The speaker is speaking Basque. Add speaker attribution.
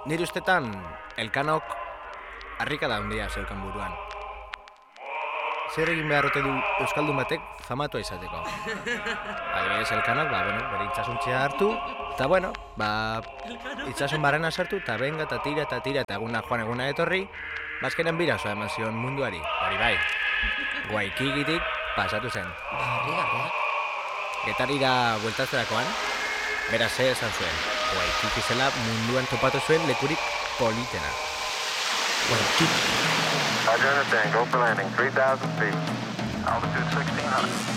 Speaker 1: Nire ustetan, Elkanok harrikada handia zeukan buruan. Zer egin behar ote du euskaldun batek famatua izateko. Adibidez, Elkanok, bere itxasuntzea hartu, eta itxasun barrena sartu, eta benga, eta tira, eta eguna joan eguna etorri, bazkenen birazoa eman zion munduari. Hori bai, Waikikitik pasatu zen. Getarira bueltatzerakoan, beraz esan zuen, Waikiki zela munduan topatu zuen lekurik politena.
Speaker 2: Waikiki. Roger, Tango for landing, 3,000 feet. Altitude 1600.